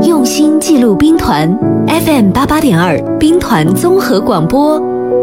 用心记录兵团 FM88.2 兵团综合广播。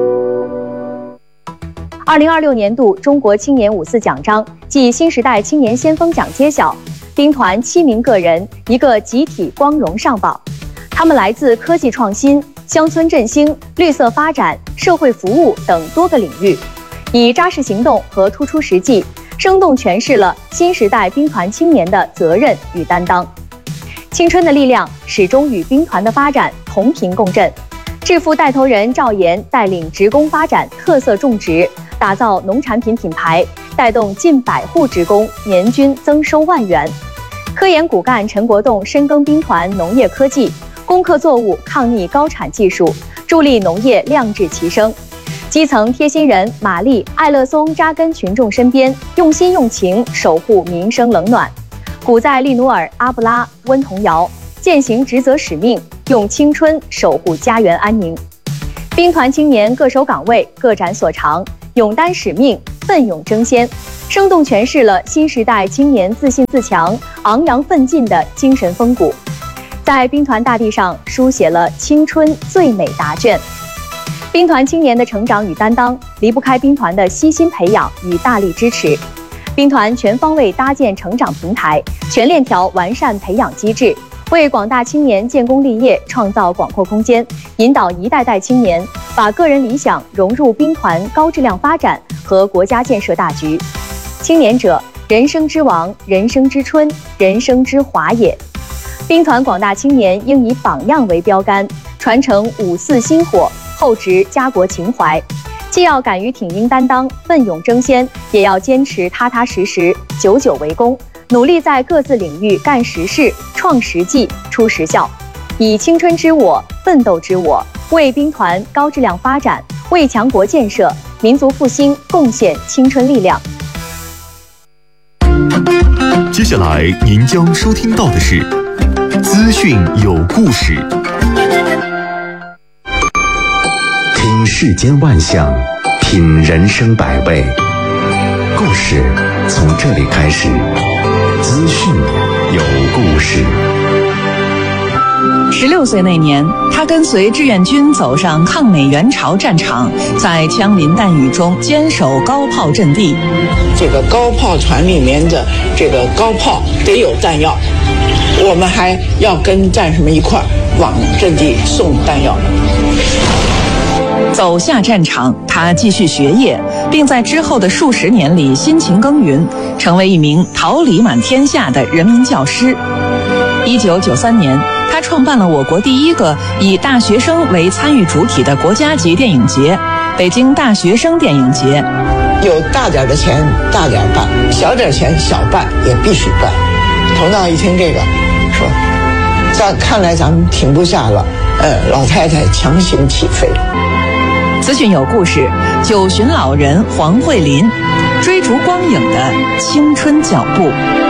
2026年度中国青年5·4奖章暨新时代青年先锋奖揭晓，兵团7名个人一个集体光荣上榜。他们来自科技创新、乡村振兴、绿色发展、社会服务等多个领域，以扎实行动和突出实际，生动诠释了新时代兵团青年的责任与担当。青春的力量始终与兵团的发展同频共振。致富带头人赵岩带领职工发展特色种植，打造农产品品牌，带动近100户职工年均增收万元。科研骨干陈国栋深耕兵团农业科技，攻克作物抗逆高产技术，助力农业亮质提升。基层贴心人玛丽、艾乐松扎根群众身边，用心用情守护民生冷暖。古在利努尔、阿布拉、温童瑶践行职责使命，用青春守护家园安宁。兵团青年各守岗位，各展所长，勇担使命，奋勇争先，生动诠释了新时代青年自信自强、昂扬奋进的精神风骨，在兵团大地上书写了青春最美答卷。兵团青年的成长与担当离不开兵团的悉心培养与大力支持。兵团全方位搭建成长平台，全链条完善培养机制，为广大青年建功立业创造广阔空间，引导一代代青年把个人理想融入兵团高质量发展和国家建设大局。青年者，人生之王，人生之春，人生之华也。兵团广大青年应以榜样为标杆，传承5·4薪火，厚植家国情怀。既要敢于挺膺担当、奋勇争先，也要坚持踏踏实实、久久为功，努力在各自领域干实事、创实际、出实效，以青春之我、奋斗之我，为兵团高质量发展、为强国建设、民族复兴贡献青春力量。 接下来您将收听到的是资讯有故事。 听世间万象，品人生百味，故事从这里开始。资讯有故事。 16岁那年，他跟随志愿军走上抗美援朝战场，在枪林弹雨中坚守高炮阵地。 这个高炮船里面的这个高炮得有弹药，我们还要跟战士们一块往阵地送弹药。 走下战场，他继续学业，并在之后的数十年里辛勤耕耘，成为一名桃李满天下的人民教师。1993年，他创办了我国第一个以大学生为参与主体的国家级电影节——北京大学生电影节。 有大点的钱大点办，小点钱小办也必须办。头脑一听这个，说看来咱们停不下了，老太太强行起飞。 资讯有故事，九旬老人黄慧林追逐光影的青春脚步。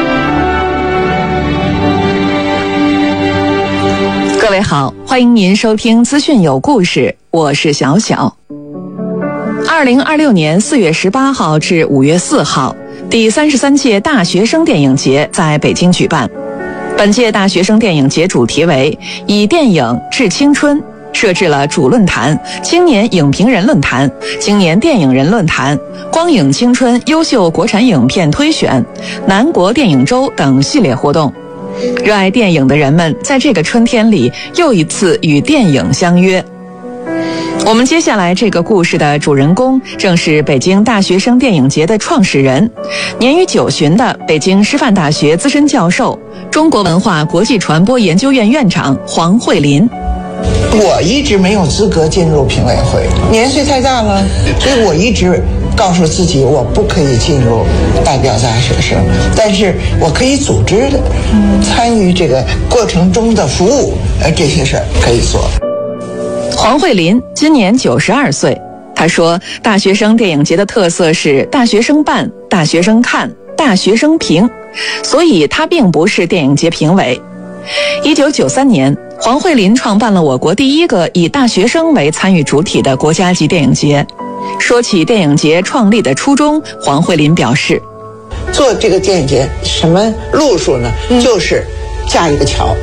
各位好，欢迎您收听资讯有故事，我是小小。2026年4月18号至5月4号，第33届大学生电影节在北京举办。本届大学生电影节主题为以电影致青春，设置了主论坛、青年影评人论坛、青年电影人论坛、光影青春优秀国产影片推选、南国电影周等系列活动。热爱电影的人们在这个春天里又一次与电影相约。我们接下来这个故事的主人公正是北京大学生电影节的创始人，年逾90旬的北京师范大学资深教授、中国文化国际传播研究院院长黄慧林。 我一直没有资格进入评委会，年岁太大了，所以我一直告诉自己我不可以进入代表大学生，但是我可以组织的，参与这个过程中的服务，这些事儿可以做。 黄慧林今年92岁，他说大学生电影节的特色是大学生办、大学生看、大学生评，所以他并不是电影节评委。1993年，黄慧林创办了我国第一个以大学生为参与主体的国家级电影节。说起电影节创立的初衷，黄慧林表示， 做这个电影节什么路数呢？就是架一个桥，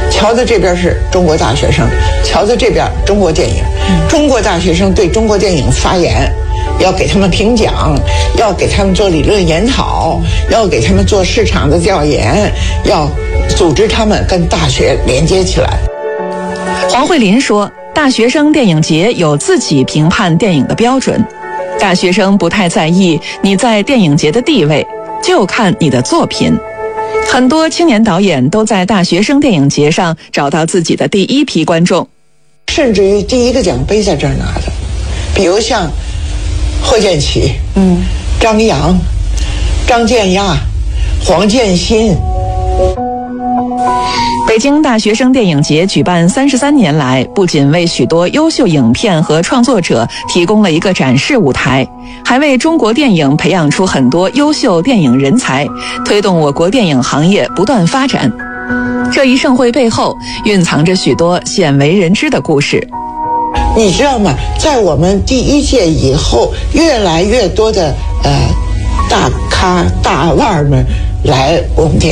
瞧的这边是中国大学生，瞧的这边中国电影。中国大学生对中国电影发言，要给他们评奖，要给他们做理论研讨，要给他们做市场的调研，要组织他们跟大学连接起来。 黄慧林说，大学生电影节有自己评判电影的标准，大学生不太在意你在电影节的地位，就看你的作品。很多青年导演都在大学生电影节上找到自己的第一批观众， 甚至于第一个奖杯在这儿拿的，比如像霍建起、张扬、张建亚、黄建新。 北京大学生电影节举办33年来，不仅为许多优秀影片和创作者提供了一个展示舞台，还为中国电影培养出很多优秀电影人才，推动我国电影行业不断发展。这一盛会背后蕴藏着许多鲜为人知的故事。 你知道吗？在我们第一届以后，越来越多的大咖大腕们来我们